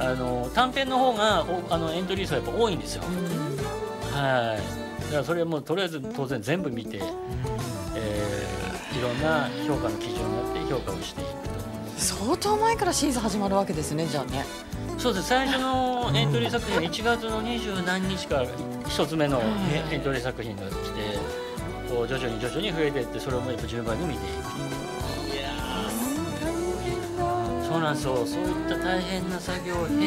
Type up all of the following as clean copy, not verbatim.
短編の方がエントリー数はやっぱ多いんですよ。はい。だからそれはもうとりあえず当然全部見て、いろんな評価の基準になって評価をしていくと。 相当前から審査始まるわけですね、じゃあね。 そうです。最初のエントリー作品は1月の20何日から一つ目のエントリー作品が来て、こう徐々に増えていって、それをやっぱ順番に見ていく。 いやそうなんですよ。そういった大変な作業を経て、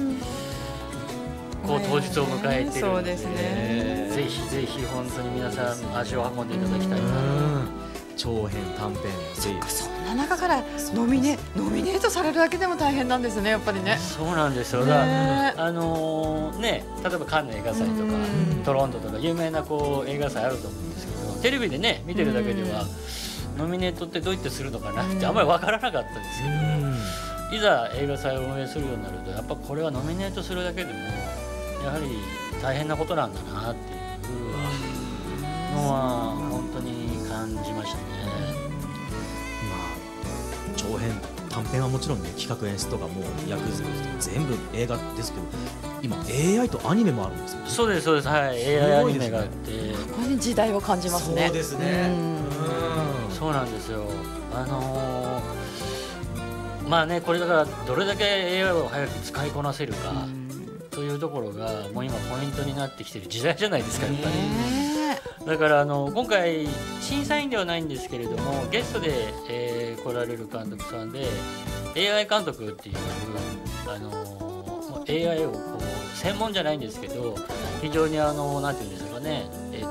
こう当日を迎えているので、 そうですね。 ぜひぜひ本当に皆さん足を運んでいただきたいな。 長編短編ぜひ。 そんな中からノミネートされるだけでも大変なんですね、やっぱりね。 そうなんですよ。だから例えばカンヌ映画祭とかトロントとか有名なこう映画祭あると思うんですけど、テレビでね見てるだけではノミネートってどうやってするのかなってあんまり分からなかったんですけど、いざ映画祭を運営するようになると、やっぱこれはノミネートするだけでもやはり大変なことなんだなっていうのは本当に感じましたね。 長編短編はもちろんね、企画演出とかも役作りとか全部映画ですけど、今 AI とアニメもあるんですよね。 そうですそうです。はい、AI アニメがあって、 ここに時代を感じますね。 そうですね。 そうなんですよ。まあね、これだからどれだけ AI を早く使いこなせるかというところがもう今ポイントになってきてる時代じゃないですか、やっぱり。だから今回審査員ではないんですけれども、ゲストで、来られる監督さんで AI 監督っていうAI をこう専門じゃないんですけど、非常になんていうんですかね、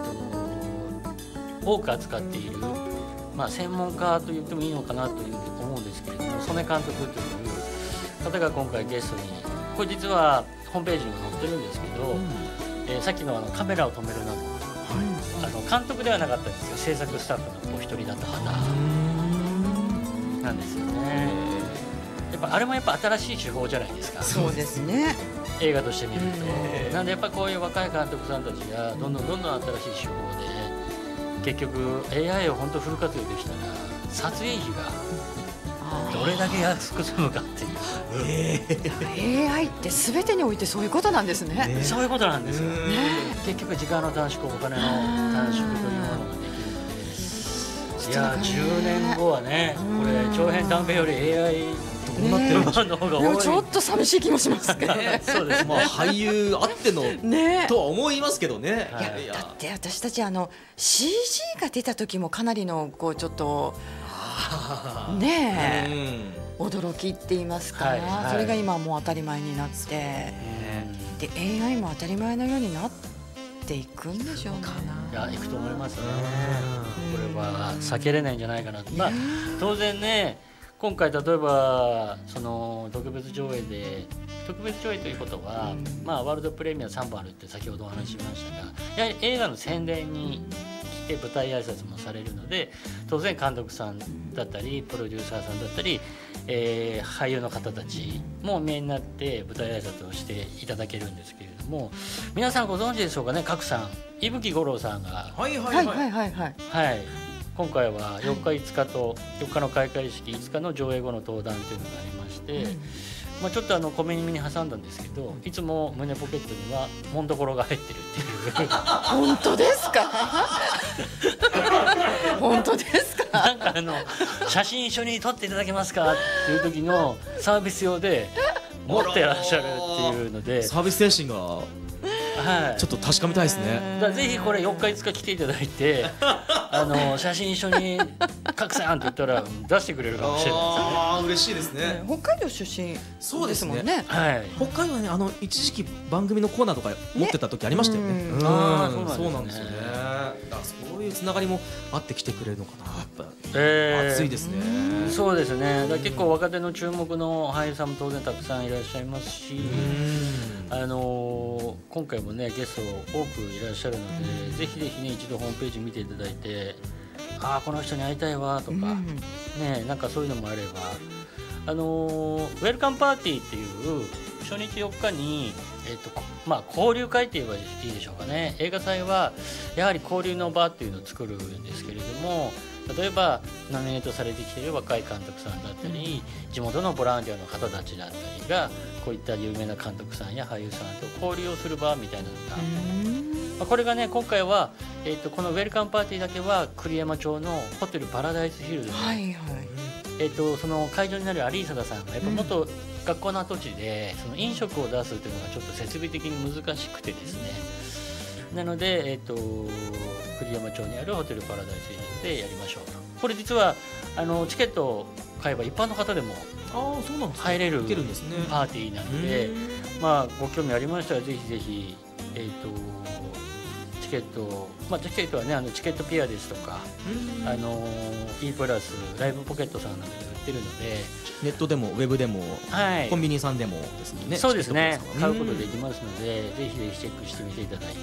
多く扱っている、専門家と言ってもいいのかなという思うんですけれども、曽根監督という方が今回ゲストに、これ実はホームページにも載ってるんですけど、さっきのカメラを止めるなど、監督ではなかったんですよ。制作スタッフのお一人だった方なんですよね。やっぱあれもやっぱ新しい手法じゃないですか。 そうですね。 映画として見ると、なんでやっぱこういう若い監督さんたちがどんどん新しい手法で、結局 AI を本当フル活用できたら撮影費がどれだけ安く済むかっていう。 AI って全てにおいてそういうことなんですね。 そういうことなんですよ。結局時間の短縮、お金の短縮というものができるので、いや10年後はね、これ長編短編より AI どうなってるのの方が多い。 ちょっと寂しい気もしますね。 そうです。 俳優あってのとは思いますけどね。 いやだって私たちCG が出た時もかなりのこうちょっと驚きって言いますか、それが今もう当たり前になって、で AI も当たり前のようになっていくんでしょうかね。 いや、いくと思いますね。これは避けれないんじゃないかなと。当然ね、今回例えばその特別上映ということは、ワールドプレミア3本あるって先ほどお話ししましたが、やはり映画の宣伝に来て舞台挨拶もされるので、当然監督さんだったりプロデューサーさんだったり、俳優の方たちもお見えになって舞台挨拶をしていただけるんですけれども、皆さんご存知でしょうかね。賀来さん、伊吹五郎さんが今回は4日5日と4日の開会式、5日の上映後の登壇というのがありまして、ちょっと小耳に挟んだんですけど、いつも胸ポケットにはもんどころが入ってるっていう。 本当ですか？本当ですか？ なんか写真一緒に撮っていただけますかっていう時のサービス用で持ってらっしゃるっていうので、 サービス精神がちょっと確かめたいですね。 ぜひこれ4日5日来ていただいて、写真一緒に賀来さんって言ったら出してくれるかもしれないですね。 嬉しいですね。 北海道出身ですもんね。 北海道はね、一時期番組のコーナーとか持ってた時ありましたよね。そうなんですよね。そういうつながりもあって来てくれるのかな。やっぱ熱いですね。 そうですね。結構若手の注目の俳優さんも当然たくさんいらっしゃいますし、今回もねゲスト多くいらっしゃるので、ぜひぜひね一度ホームページ見ていただいて、この人に会いたいわとか、なんかそういうのもあれば、ウェルカムパーティーっていう初日4日に、交流会って言えばいいでしょうかね。映画祭はやはり交流の場っていうのを作るんですけれども、例えばノミネートされてきている若い監督さんだったり、地元のボランティアの方たちだったりがこういった有名な監督さんや俳優さんと交流をする場みたいなのが、これがね今回は、このウェルカムパーティーだけは栗山町のホテルパラダイスヒルズで、 はいはい、 その会場になるアリーサダさんがやっぱ元学校の跡地でその飲食を出すというのがちょっと設備的に難しくてですね、なので、栗山町にあるホテルパラダイスヒルズでやりましょうと。これ実はチケットを買えば一般の方でも入れるパーティーなので、まあ、ご興味ありましたらぜひぜひ、チケットはねチケットピアですとかE プラスライブポケットさんなどで売ってるので、 ネットでもウェブでも、 はい、 コンビニさんでもですね。 そうですね、買うことできますのでぜひぜひチェックしてみていただいて、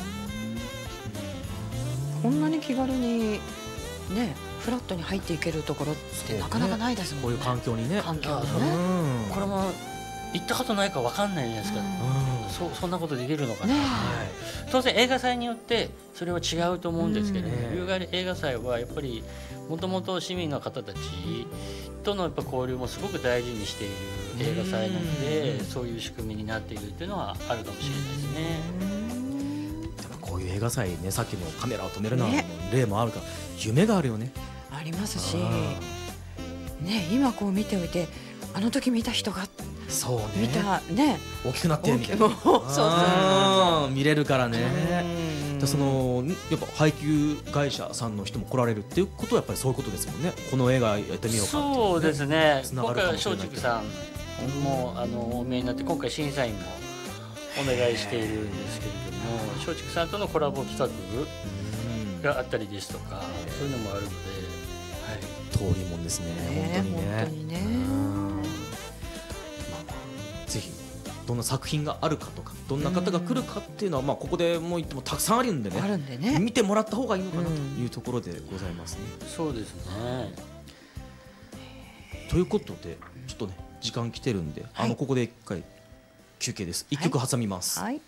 こんなに気軽にねフラットに入っていけるところってなかなかないですもんね。 こういう環境にね。 これも行ったことないか分かんないじゃないですか、そんなことできるのかな、当然映画祭によってそれは違うと思うんですけど、龍ヶ映画祭はやっぱりもともと市民の方たちとのやっぱ交流もすごく大事にしている映画祭なので、そういう仕組みになっているっていうのはあるかもしれないですね。 こういう映画祭ね、さっきのカメラを止めるなの例もあるから、夢があるよね。 ありますし、ね、今こう見ておいてあの時見た人がそうね、 見たね大きくなってみたいな見れるからね。そのやっぱ配給会社さんの人も来られるっていうことはやっぱりそういうことですもんね。この映画やってみようかっていう、ね、 そうですね。今回は松竹さんもお見えになって今回審査員もお願いしているんですけれども、松竹さんとのコラボ企画があったりですとか、そういうのもあるので、 通りもんですね。本当にね。ぜひどんな作品があるかとかどんな方が来るかっていうのは、ここでもう言ってもたくさんあるんでね、見てもらった方がいいのかなというところでございますね。 そうですね。 ということでちょっとね時間来てるんで、ここで一回休憩です。一曲挟みます。 はい。